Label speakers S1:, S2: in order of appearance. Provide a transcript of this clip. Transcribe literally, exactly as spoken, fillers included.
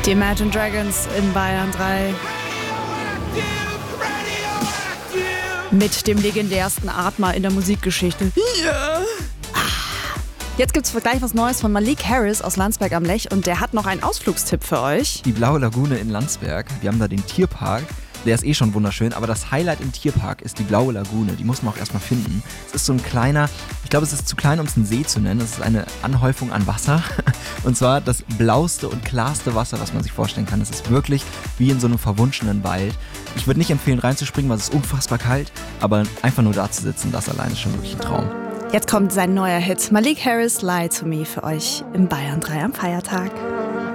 S1: Die Imagine Dragons in Bayern drei. Mit dem legendärsten Atmer in der Musikgeschichte. Ja. Jetzt gibt's gleich was Neues von Malik Harris aus Landsberg am Lech und der hat noch einen Ausflugstipp für euch.
S2: Die Blaue Lagune in Landsberg. Wir haben da den Tierpark. Der ist eh schon wunderschön, aber das Highlight im Tierpark ist die Blaue Lagune. Die muss man auch erstmal finden. Es ist so ein kleiner, ich glaube, es ist zu klein, um es einen See zu nennen. Es ist eine Anhäufung an Wasser. Und zwar das blauste und klarste Wasser, was man sich vorstellen kann. Es ist wirklich wie in so einem verwunschenen Wald. Ich würde nicht empfehlen, reinzuspringen, weil es ist unfassbar kalt. Aber einfach nur da zu sitzen, das allein ist schon wirklich ein Traum.
S1: Jetzt kommt sein neuer Hit. Malik Harris, Lie to Me für euch im Bayern drei am Feiertag.